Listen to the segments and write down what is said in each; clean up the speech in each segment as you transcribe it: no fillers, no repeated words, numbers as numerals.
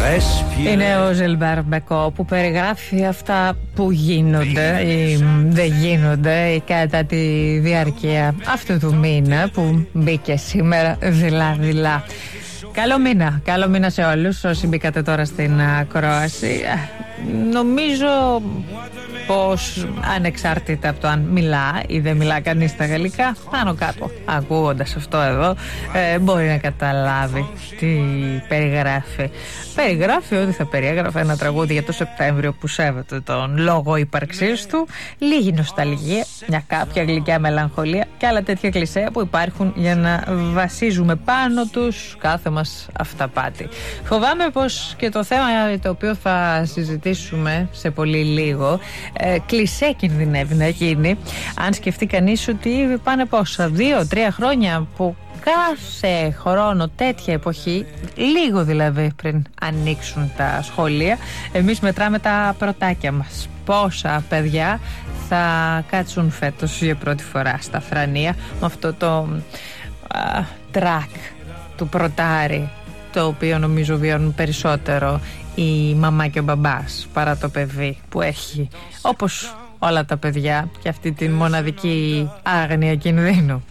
Είναι ο Ζιλμπέρ Μπεκό που περιγράφει αυτά που γίνονται ή δεν γίνονται κατά τη διάρκεια αυτού του μήνα που μπήκε σήμερα δειλά-δειλά. Καλό μήνα σε όλους όσοι μπήκατε τώρα στην ακρόαση. Νομίζω πως ανεξάρτητα από το αν μιλά ή δεν μιλά κανείς στα γαλλικά, πάνω κάτω ακούγοντας αυτό εδώ μπορεί να καταλάβει τι περιγράφει. Περιγράφει ότι θα περιέγραφε ένα τραγούδι για το Σεπτέμβριο που σέβεται τον λόγο ύπαρξής του, λίγη νοσταλγία, μια κάποια γλυκιά μελαγχολία και άλλα τέτοια κλισέ που υπάρχουν για να βασίζουμε πάνω τους κάθε μας αυταπάτη. Φοβάμαι πως και το θέμα το οποίο θα συζητήσουμε σε πολύ λίγο κλισέ κινδυνεύει να γίνει, αν σκεφτεί κανείς ότι πάνε πόσα 2-3 χρόνια που κάθε χρόνο τέτοια εποχή, λίγο δηλαδή πριν ανοίξουν τα σχολεία, εμείς μετράμε τα πρωτάκια μας. Πόσα παιδιά θα κάτσουν φέτος για πρώτη φορά στα θρανία με αυτό το τρακ του πρωτάρι, το οποίο νομίζω βιώνουν περισσότερο η μαμά και ο μπαμπάς παρά το παιδί που έχει, όπως όλα τα παιδιά, και αυτή τη μοναδική άγνοια κινδύνου.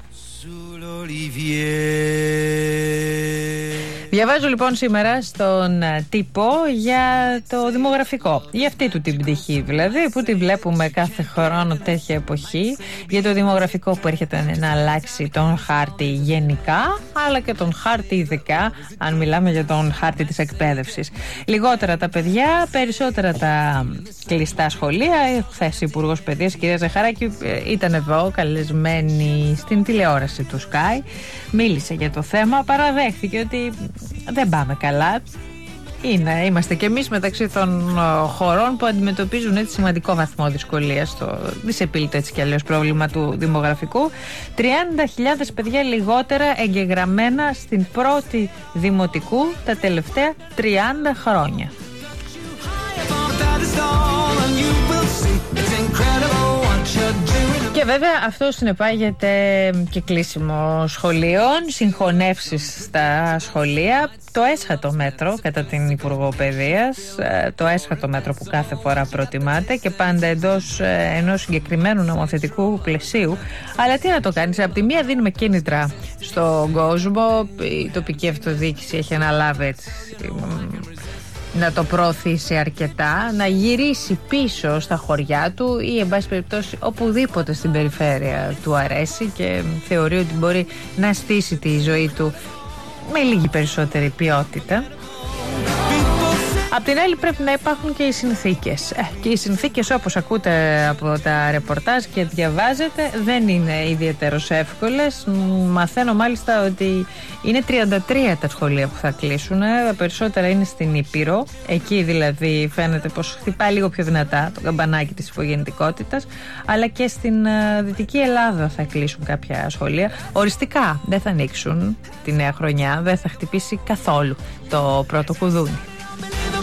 Διαβάζω λοιπόν σήμερα στον τύπο για το δημογραφικό, για αυτή του την πτυχή δηλαδή που τη βλέπουμε κάθε χρόνο τέτοια εποχή, για το δημογραφικό που έρχεται να αλλάξει τον χάρτη γενικά αλλά και τον χάρτη ειδικά, αν μιλάμε για τον χάρτη της εκπαίδευσης. Λιγότερα τα παιδιά, περισσότερα τα κλειστά σχολεία. Χθες η Υπουργός Παιδείας, κυρία Ζαχαράκη, ήταν εδώ καλεσμένη στην τηλεόραση του Sky, μίλησε για το θέμα, παραδέχθηκε ότι δεν πάμε καλά. Είμαστε και εμείς μεταξύ των χωρών που αντιμετωπίζουν έτσι σημαντικό βαθμό δυσκολίας στο δυσεπίλητο έτσι κι αλλιώς πρόβλημα του δημογραφικού. 30.000 παιδιά λιγότερα εγγεγραμμένα στην πρώτη δημοτικού τα τελευταία 30 χρόνια. Και βέβαια αυτό συνεπάγεται και κλείσιμο σχολείων, συγχωνεύσεις στα σχολεία, το έσχατο μέτρο κατά την Υπουργό Παιδείας, το έσχατο μέτρο που κάθε φορά προτιμάται και πάντα εντός ενός συγκεκριμένου νομοθετικού πλαισίου. Αλλά τι να το κάνεις, από τη μία δίνουμε κίνητρα στον κόσμο, η τοπική αυτοδιοίκηση έχει αναλάβει έτσι να το προωθήσει αρκετά, να γυρίσει πίσω στα χωριά του ή εν πάση περιπτώσει οπουδήποτε στην περιφέρεια του αρέσει και θεωρεί ότι μπορεί να στήσει τη ζωή του με λίγη περισσότερη ποιότητα. Απ' την άλλη πρέπει να υπάρχουν και οι συνθήκες. Και οι συνθήκες, όπως ακούτε από τα ρεπορτάζ και διαβάζετε, δεν είναι ιδιαίτερως εύκολες. Μαθαίνω μάλιστα ότι είναι 33 τα σχολεία που θα κλείσουν. Τα περισσότερα είναι στην Ήπειρο. Εκεί δηλαδή φαίνεται πως χτυπάει λίγο πιο δυνατά το καμπανάκι της υπογεννητικότητας. Αλλά και στην Δυτική Ελλάδα θα κλείσουν κάποια σχολεία. Οριστικά δεν θα ανοίξουν τη νέα χρονιά. Δεν θα χτυπήσει καθόλου το πρώτο κουδούνι.